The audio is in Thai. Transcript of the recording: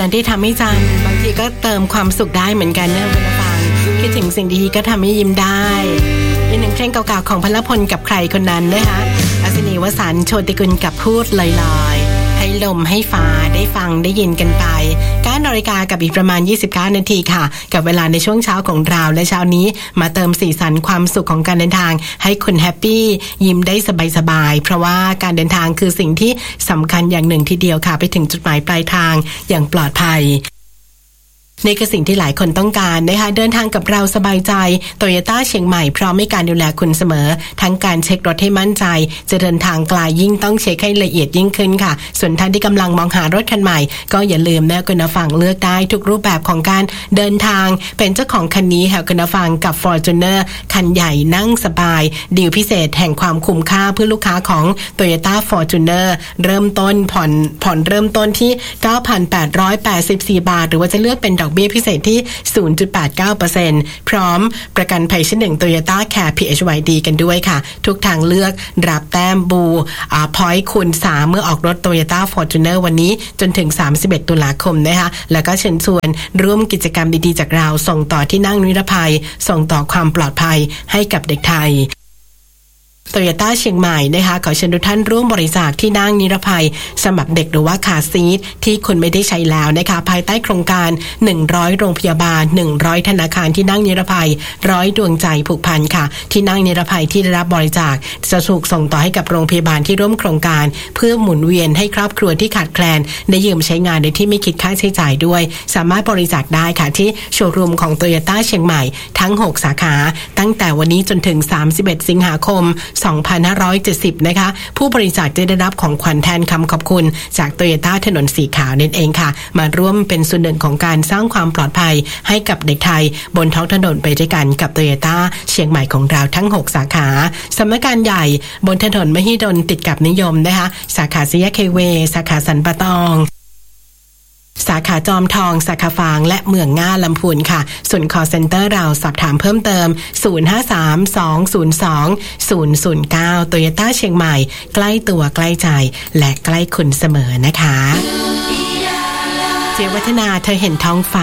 การที่ทำให้จำบางทีก็เติมความสุขได้เหมือนกันนะคุณผู้ฟังคิดถึงสิ่งดีๆก็ทำให้ยิ้มได้อีกหนึ่งเพลงเก่าๆของพลพลกับใครคนนั้นนะคะอัศนีวสันต์โชติกุลกับพูดลอยๆให้ลมให้ฟ้าได้ฟังได้ยินกันไป9 นาฬิกากับอีกประมาณ29 นาทีค่ะกับเวลาในช่วงเช้าของเราและเช้านี้มาเติมสีสันความสุขของการเดินทางให้คุณแฮปปี้ยิ้มได้สบายๆเพราะว่าการเดินทางคือสิ่งที่สำคัญอย่างหนึ่งทีเดียวค่ะไปถึงจุดหมายปลายทางอย่างปลอดภัยนี่คือสิ่งที่หลายคนต้องการนะคะเดินทางกับเราสบายใจโตโยต้าเชียงใหม่พร้อมให้การดูแลคุณเสมอทั้งการเช็ครถให้มั่นใจจะเดินทางไกลยิ่งต้องเช็คให้ละเอียดยิ่งขึ้นค่ะส่วนท่านที่กำลังมองหารถคันใหม่ก็อย่าลืมนะคุณผู้ฟังเลือกได้ทุกรูปแบบของการเดินทางเป็นเจ้าของคันนี้ค่ะคุณผู้ฟังกับ Fortuner คันใหญ่นั่งสบายดีลพิเศษแห่งความคุ้มค่าเพื่อลูกค้าของ Toyota Fortuner เริ่มต้นผ่อนเริ่มต้นที่ 9,884 บาทหรือว่าจะเลือกเป็นดอกเบี้ยพิเศษที่ 0.89% พร้อมประกันภัยชั้น1 Toyota Care PHYD กันด้วยค่ะทุกทางเลือกรับแต้มบูพอยต์คูณ 3 เมื่อออกรถ Toyota Fortuner วันนี้จนถึง31 ตุลาคมนะคะแล้วก็เชิญชวนร่วมกิจกรรมดีๆจากเราส่งต่อที่นั่งนิรภัยส่งต่อความปลอดภัยให้กับเด็กไทยโตโยต้าเชียงใหม่นะคะขอเชิญทุกท่านร่วมบริจาคที่นั่งนิรภัยสำหรับเด็กหรือว่าคาร์ซีทที่คุณไม่ได้ใช้แล้วนะคะภายใต้โครงการ100โรงพยาบาล100ธนาคารที่นั่งนิรภัย100ดวงใจผูกพันค่ะที่นั่งนิรภัยที่ได้รับบริจาคจะถูกส่งต่อให้กับโรงพยาบาลที่ร่วมโครงการเพื่อหมุนเวียนให้ครอบครัวที่ขาดแคลนได้ยืมใช้งานโดยที่ไม่คิดค่าใช้จ่ายด้วยสามารถบริจาคได้ค่ะที่โชว์รูมของโตโยต้าเชียงใหม่ทั้ง6สาขาตั้งแต่วันนี้จนถึง31สิงหาคม2570นะคะผู้บริจาคจะได้รับของขวัญแทนคำขอบคุณจากโตโยต้าถนนสีขาวนั่นเองค่ะมาร่วมเป็นส่วนหนึ่งของการสร้างความปลอดภัยให้กับเด็กไทยบนท้องถนนไปด้วยกันกับโตโยต้าเชียงใหม่ของเราทั้ง6สาขาสำนักงานใหญ่บนถนนมหิดลติดกับนิยมนะคะสาขาสี่แยกเคเวสาขาสันปะตองสาขาจอมทองสาขาฝางและเมืองง่าลำพูนค่ะส่วน call center เราสอบถามเพิ่มเติม053-202-009 โตโยต้าเชียงใหม่ใกล้ตัวใกล้ใจและใกล้คุณเสมอนะคะเจวัฒนาเธอเห็นท้องฟ้า